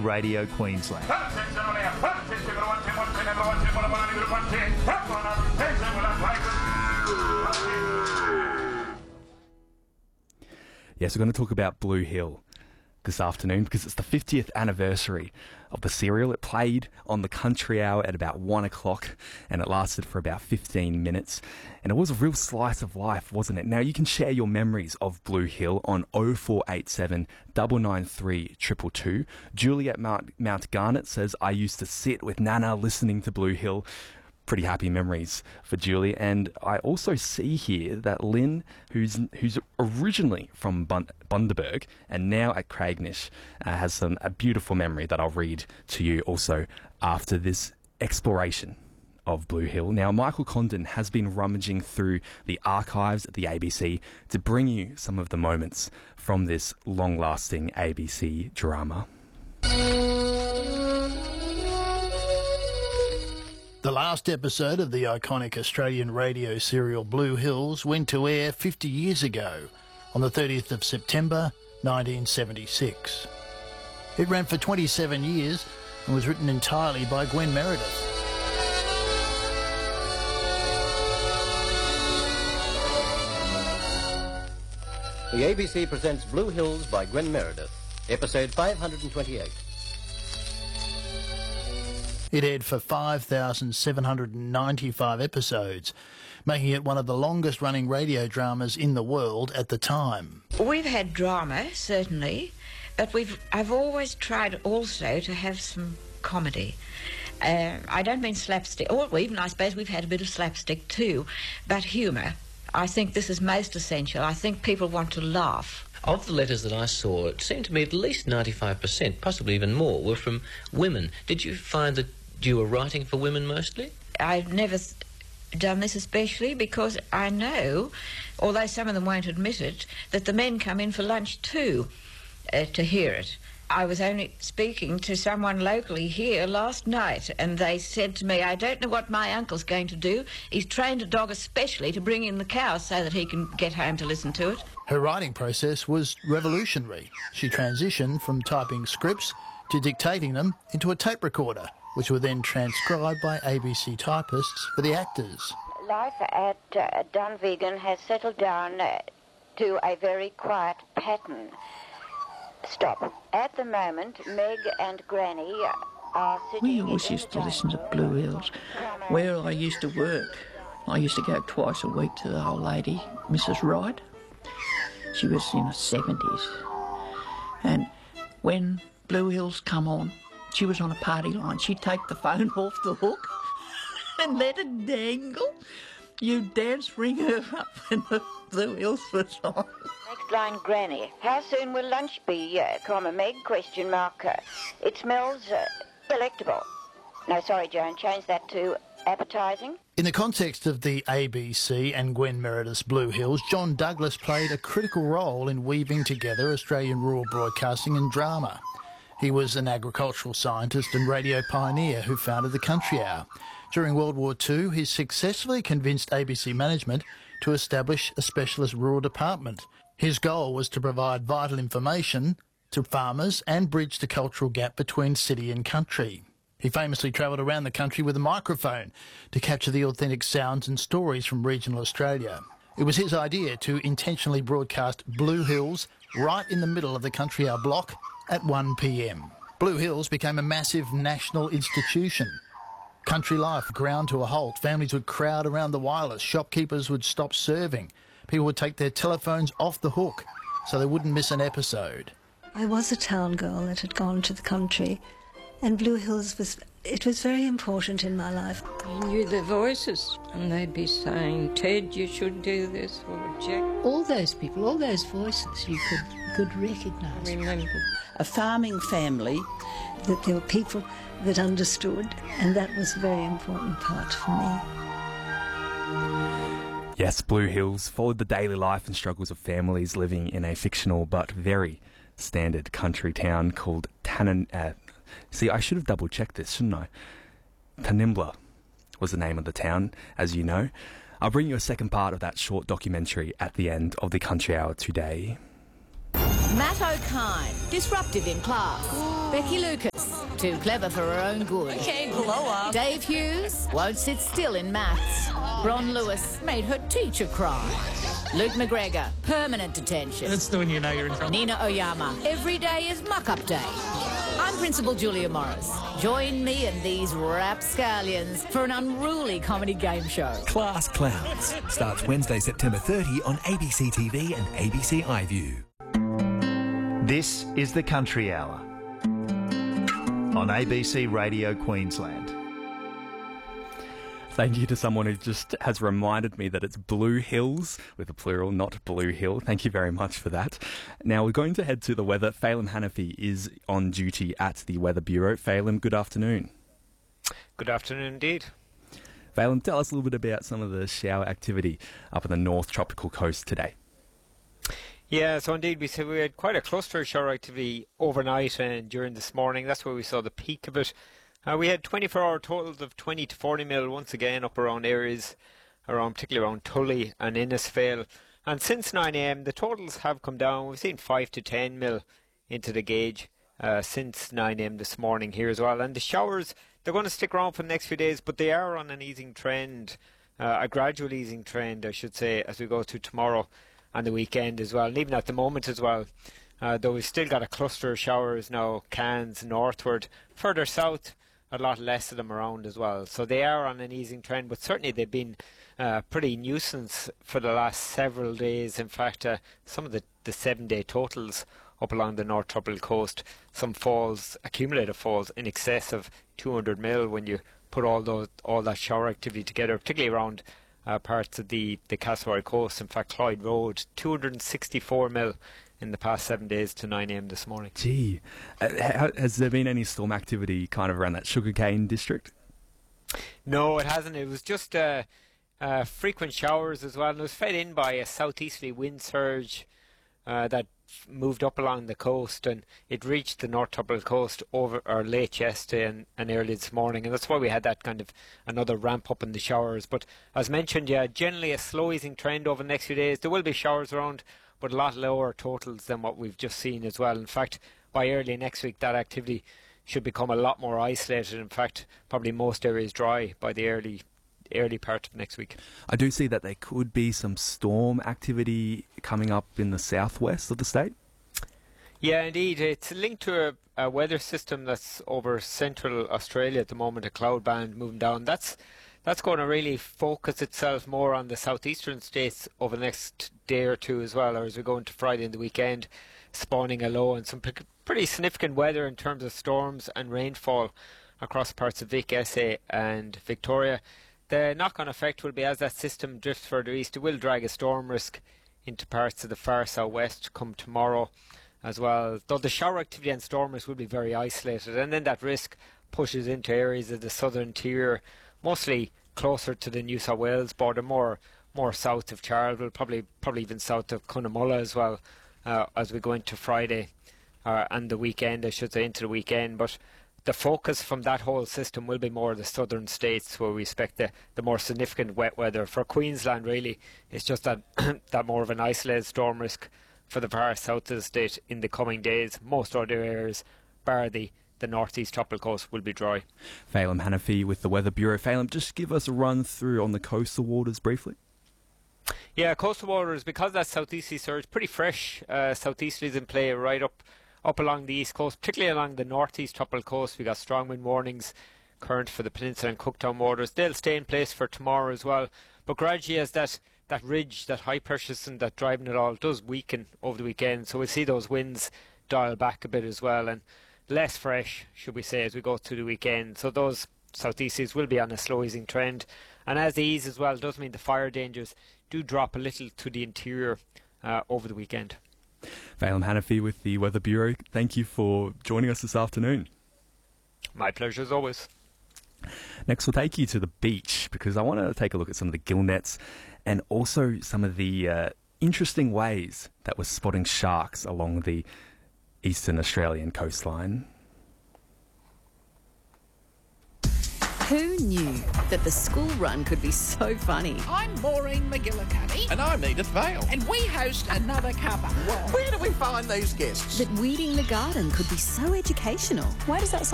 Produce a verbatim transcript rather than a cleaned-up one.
Radio Queensland. Yes, we're going to talk about Blue Hill this afternoon because it's the fiftieth anniversary of the serial. It played on the Country Hour at about one o'clock and it lasted for about fifteen minutes. And it was a real slice of life, wasn't it? Now, you can share your memories of Blue Hill on oh four eight seven, nine nine three, two two two. Juliet Mount, Mount Garnet says, I used to sit with Nana listening to Blue Hill. Pretty happy memories for Julie. And I also see here that Lynn, who's who's originally from Bund- Bundaberg and now at Craignish, uh, has some a beautiful memory that I'll read to you also after this exploration of Blue Hill. Now, Michael Condon has been rummaging through the archives at the A B C to bring you some of the moments from this long-lasting A B C drama. The last episode of the iconic Australian radio serial Blue Hills went to air fifty years ago, on the thirtieth of September nineteen seventy-six. It ran for twenty-seven years and was written entirely by Gwen Meredith. The A B C presents Blue Hills by Gwen Meredith, episode five hundred twenty-eight. It aired for five thousand seven hundred ninety-five episodes, making it one of the longest-running radio dramas in the world at the time. We've had drama, certainly, but we've I've always tried also to have some comedy. Uh, I don't mean slapstick, or even, I suppose, we've had a bit of slapstick too, but humour. I think this is most essential. I think people want to laugh. Of the letters that I saw, it seemed to me at least ninety-five percent, possibly even more, were from women. Did you find that you were writing for women mostly? I've never th- done this especially because I know, although some of them won't admit it, that the men come in for lunch too uh, to hear it. I was only speaking to someone locally here last night and they said to me, I don't know what my uncle's going to do. He's trained a dog especially to bring in the cows so that he can get home to listen to it. Her writing process was revolutionary. She transitioned from typing scripts to dictating them into a tape recorder, which were then transcribed by A B C typists for the actors. Life at uh, Dunvegan has settled down uh, to a very quiet pattern. Stop. At the moment, Meg and Granny are sitting... We always used to listen to Blue Hills. Where I used to work, I used to go twice a week to the old lady, Missus Wright. She was in her seventies. And when Blue Hills come on, she was on a party line. She'd take the phone off the hook and let it dangle. You'd dance, ring her up when the Blue Hills was on. Next line, Granny. How soon will lunch be, uh, comma, Meg, question mark. Uh, it smells uh, delectable. No, sorry, Joan, change that to appetising. In the context of the A B C and Gwen Meredith's Blue Hills, John Douglas played a critical role in weaving together Australian rural broadcasting and drama. He was an agricultural scientist and radio pioneer who founded the Country Hour. During World War Two, he successfully convinced A B C management to establish a specialist rural department. His goal was to provide vital information to farmers and bridge the cultural gap between city and country. He famously travelled around the country with a microphone to capture the authentic sounds and stories from regional Australia. It was his idea to intentionally broadcast Blue Hills right in the middle of the Country Hour block at one p m. Blue Hills became a massive national institution. Country life ground to a halt. Families would crowd around the wireless. Shopkeepers would stop serving. People would take their telephones off the hook so they wouldn't miss an episode. I was a town girl that had gone to the country, and Blue Hills was, it was very important in my life. I knew the voices, and they'd be saying, Ted, you should do this, or Jack. All those people, all those voices you could, could recognise. Remember. A farming family, that there were people that understood, and that was a very important part for me. Yes, Blue Hills followed the daily life and struggles of families living in a fictional but very standard country town called Tannen... Uh, see, I should have double-checked this, shouldn't I? Tanimbla was the name of the town, as you know. I'll bring you a second part of that short documentary at the end of the Country Hour today. Matt O'Kine, disruptive in class. Becky Lucas, too clever for her own good. Okay, blow up. Dave Hughes won't sit still in maths. Ron Lewis made her teacher cry. Luke McGregor, permanent detention. That's the one you know you're in trouble. Nina Oyama, every day is muck-up day. I'm Principal Julia Morris. Join me and these rapscallions for an unruly comedy game show. Class Clowns starts Wednesday, September thirtieth on A B C T V and A B C iView. This is the Country Hour on A B C Radio Queensland. Thank you to someone who just has reminded me that it's Blue Hills, with a plural, not Blue Hill. Thank you very much for that. Now we're going to head to the weather. Phelim Hanafi is on duty at the Weather Bureau. Phelim, good afternoon. Good afternoon indeed. Phelim, tell us a little bit about some of the shower activity up on the North Tropical Coast today. Yeah, so indeed we said we had quite a cluster of shower activity overnight and during this morning. That's where we saw the peak of it. Uh, we had twenty-four hour totals of twenty to forty mil once again up around areas, around particularly around Tully and Innisfail. And since nine a m the totals have come down. We've seen five to ten mil into the gauge uh, since nine a m this morning here as well. And the showers, they're going to stick around for the next few days, but they are on an easing trend, uh, a gradual easing trend, I should say, as we go to tomorrow and the weekend as well. And even at the moment as well, uh, though we've still got a cluster of showers now, Cairns northward, further south, a lot less of them around as well. So they are on an easing trend, but certainly they've been uh, pretty nuisance for the last several days. In fact, uh, some of the, the seven-day totals up along the North Tropical Coast, some falls, accumulated falls in excess of two hundred mil when you put all those all that shower activity together, particularly around uh, parts of the, the Castlereagh Coast. In fact, Clyde Road, two hundred sixty-four mil in the past seven days to nine a m this morning. Gee, uh, ha- has there been any storm activity kind of around that sugarcane district? No, it hasn't. It was just uh, uh, frequent showers as well, and it was fed in by a southeasterly wind surge uh, that f- moved up along the coast, and it reached the North Tropical Coast over or late yesterday and, and early this morning, and that's why we had that kind of another ramp up in the showers. But as mentioned, yeah, generally a slow easing trend over the next few days. There will be showers around, but a lot lower totals than what we've just seen as well. In fact, by early next week, that activity should become a lot more isolated. In fact, probably most areas dry by the early early part of next week. I do see that there could be some storm activity coming up in the southwest of the state. Yeah, indeed. It's linked to a, a weather system that's over central Australia at the moment, a cloud band moving down. That's That's going to really focus itself more on the southeastern states over the next day or two as well, or as we go into Friday and the weekend, spawning a low and some p- pretty significant weather in terms of storms and rainfall across parts of Vic, S A and Victoria. The knock-on effect will be as that system drifts further east, it will drag a storm risk into parts of the far southwest come tomorrow as well, though the shower activity and storm risk will be very isolated, and then that risk pushes into areas of the southern interior, mostly closer to the New South Wales border, more more south of Charleville, probably probably even south of Cunnamulla as well, uh, as we go into Friday uh, and the weekend, I should say, into the weekend. But the focus from that whole system will be more the southern states, where we expect the, the more significant wet weather. For Queensland, really, it's just that that more of an isolated storm risk for the far south of the state in the coming days. Most other areas, bar the the northeast tropical coast, will be dry. Phelim Hanafi with the Weather Bureau. Phelim, just give us a run through on the coastal waters briefly. Yeah, coastal waters, because that southeasterly surge, pretty fresh uh, southeasterlies in play right up up along the east coast, particularly along the northeast tropical coast. We got strong wind warnings current for the Peninsula and Cooktown waters. They'll stay in place for tomorrow as well, but gradually as that that ridge, that high pressure system that driving it all, does weaken over the weekend, so we'll see those winds dial back a bit as well, and less fresh, should we say, as we go through the weekend. So those southeasterlies will be on a slow easing trend, and as they ease as well, it does mean the fire dangers do drop a little to the interior uh, over the weekend. Phelim Hanafi with the Weather Bureau, thank you for joining us this afternoon. My pleasure as always. Next we'll take you to the beach, because I want to take a look at some of the gill nets and also some of the uh, interesting ways that we're spotting sharks along the eastern Australian coastline. Who knew that the school run could be so funny? I'm Maureen McGillicuddy. And I'm Edith Vale. And we host Another Cuppa. Where do we find these guests? That weeding the garden could be so educational. Why does that sound